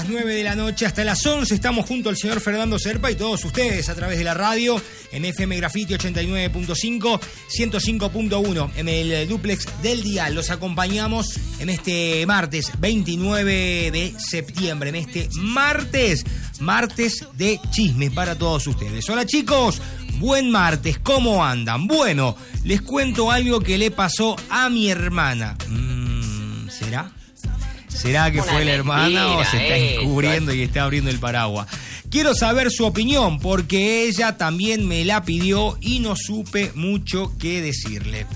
las 9 de la noche hasta las 11 estamos junto al señor Fernando Serpa y todos ustedes a través de la radio en FM Graffiti 89.5, 105.1 en el duplex del dial. Los acompañamos en este martes 29 de septiembre, en este martes de chismes para todos ustedes. Hola chicos, buen martes, ¿cómo andan? Bueno, les cuento algo que le pasó a mi hermana. ¿Será? ¿Será que fue la hermana o se está encubriendo y está abriendo el paraguas? Quiero saber su opinión porque ella también me la pidió y no supe mucho qué decirle.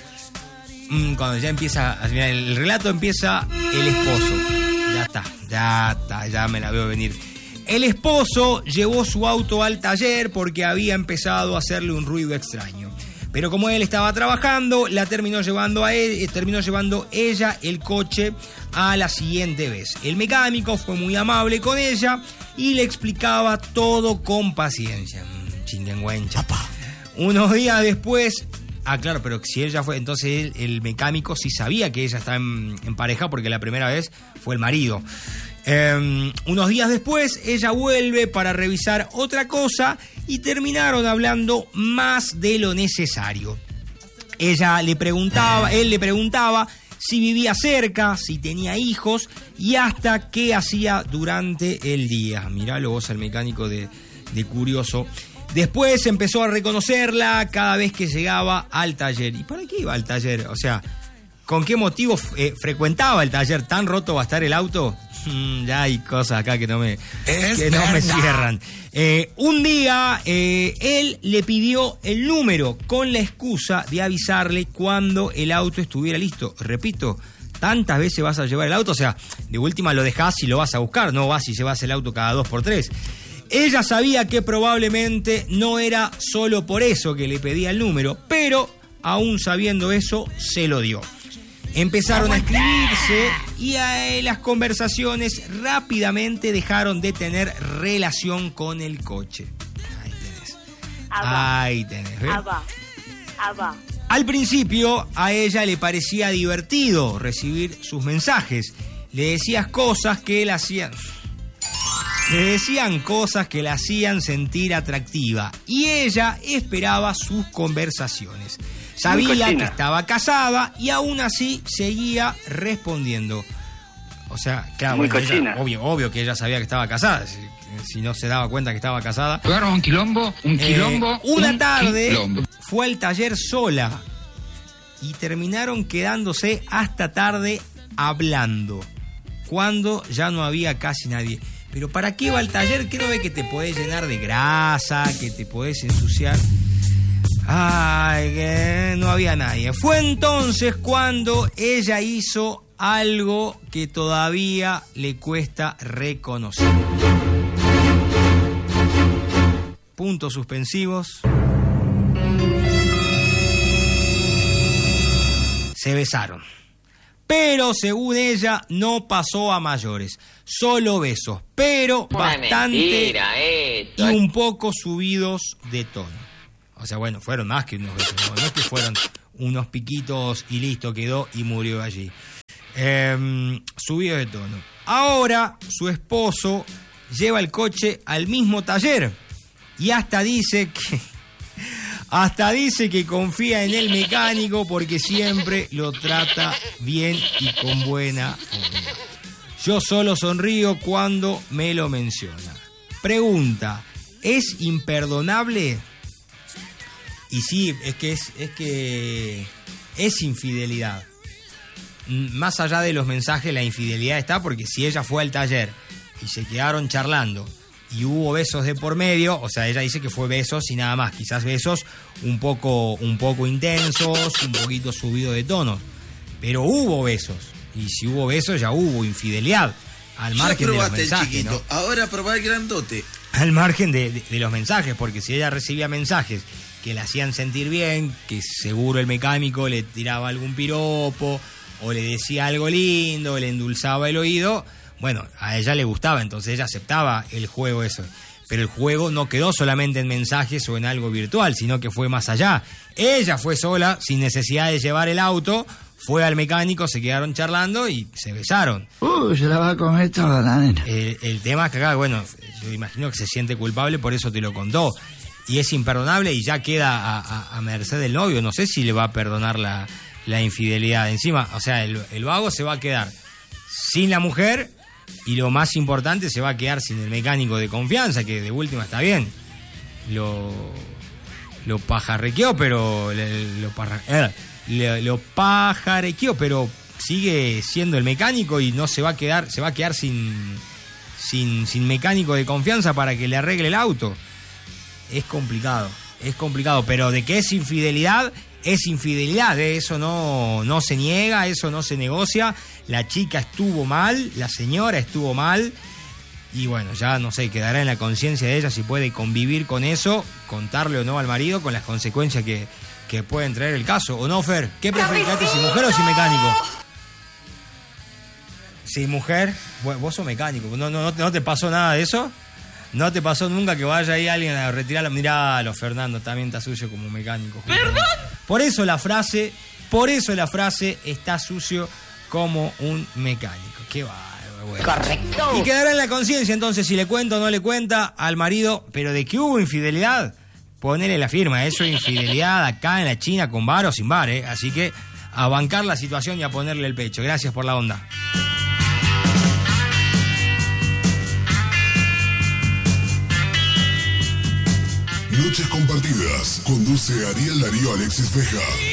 Cuando ya empieza, el relato empieza el esposo. Ya me la veo venir. El esposo llevó su auto al taller porque había empezado a hacerle un ruido extraño. Pero como él estaba trabajando, terminó llevando ella el coche a la siguiente vez. El mecánico fue muy amable con ella y le explicaba todo con paciencia. Chinguenguencha. Unos días después... claro, pero si ella fue... Entonces el mecánico sí sabía que ella estaba en pareja porque la primera vez fue el marido. Unos días después ella vuelve para revisar otra cosa y terminaron hablando más de lo necesario. Él le preguntaba si vivía cerca, si tenía hijos y hasta qué hacía durante el día. Miralo vos al mecánico de curioso. Después empezó a reconocerla cada vez que llegaba al taller. ¿Y para qué iba al taller? O sea, ¿con qué motivo frecuentaba el taller? ¿Tan roto va a estar el auto? Ya hay cosas acá que no me cierran. Un día él le pidió el número con la excusa de avisarle cuando el auto estuviera listo. Repito, tantas veces vas a llevar el auto, o sea, de última lo dejás y lo vas a buscar, no vas y llevas el auto cada 2x3. Ella sabía que probablemente no era solo por eso que le pedía el número, pero aún sabiendo eso, se lo dio. Empezaron a escribirse y las conversaciones rápidamente dejaron de tener relación con el coche. Ahí tenés. ¿Ves? Al principio a ella le parecía divertido recibir sus mensajes. Le decían cosas que la hacían sentir atractiva y ella esperaba sus conversaciones. Sabía que estaba casada y aún así seguía respondiendo. O sea, claro, obvio que ella sabía que estaba casada. Si no se daba cuenta que estaba casada. Un quilombo. Una tarde fue al taller sola y terminaron quedándose hasta tarde hablando, cuando ya no había casi nadie. Pero ¿para qué va al taller? ¿Qué no ve que te podés llenar de grasa, que te podés ensuciar? Que no había nadie. Fue entonces cuando ella hizo algo que todavía le cuesta reconocer. Puntos suspensivos. Se besaron. Pero según ella no pasó a mayores. Solo besos, pero bastante y un poco subidos de tono. O sea, bueno, fueron más que unos besos, no es que fueron unos piquitos y listo, quedó y murió allí. Subido de tono. Ahora su esposo lleva el coche al mismo taller y hasta dice que confía en el mecánico porque siempre lo trata bien y con buena onda. Yo solo sonrío cuando me lo menciona. Pregunta, ¿es imperdonable? Y sí, es que es infidelidad. Más allá de los mensajes, la infidelidad está porque si ella fue al taller y se quedaron charlando y hubo besos de por medio, o sea, ella dice que fue besos y nada más, quizás besos un poco intensos, un poquito subido de tono, pero hubo besos, y si hubo besos ya hubo infidelidad, al margen de los mensajes, ¿no? Ahora probá el grandote. Al margen de los mensajes, porque si ella recibía mensajes que la hacían sentir bien, que seguro el mecánico le tiraba algún piropo, o le decía algo lindo, le endulzaba el oído, bueno, a ella le gustaba, entonces ella aceptaba el juego eso. Pero el juego no quedó solamente en mensajes o en algo virtual, sino que fue más allá. Ella fue sola, sin necesidad de llevar el auto, fue al mecánico, se quedaron charlando y se besaron. Se la va a comer toda la nena. El tema es que acá, bueno, yo imagino que se siente culpable, por eso te lo contó. Y es imperdonable y ya queda a merced del novio. No sé si le va a perdonar la infidelidad. Encima, o sea, el vago se va a quedar sin la mujer y lo más importante, se va a quedar sin el mecánico de confianza, que de última está bien. Lo pajarrequeó, pero lo pajarequeó, pero sigue siendo el mecánico y no se va a quedar sin mecánico de confianza para que le arregle el auto. Es complicado, pero de que es infidelidad, eso no se niega, eso no se negocia. La chica estuvo mal, la señora estuvo mal, y bueno, ya no sé, quedará en la conciencia de ella si puede convivir con eso, contarle o no al marido con las consecuencias que pueden traer el caso. ¿O no, Fer? ¿Qué preferís, si mujer o si mecánico? Si mujer, vos sos mecánico, ¿no te pasó nada de eso? ¿No te pasó nunca que vaya ahí alguien a retirarla? Miralo, Fernando, también está sucio como mecánico. ¿Perdón? Por eso la frase está sucio como un mecánico. Qué bárbaro, bueno. Correcto. Y quedará en la conciencia entonces si le cuenta o no le cuenta al marido, pero de que hubo infidelidad, ponele la firma. Eso es infidelidad acá en la China, con bar o sin bar, ¿eh? Así que a bancar la situación y a ponerle el pecho. Gracias por la onda. Noches compartidas. Conduce Ariel Darío Alexis Veja.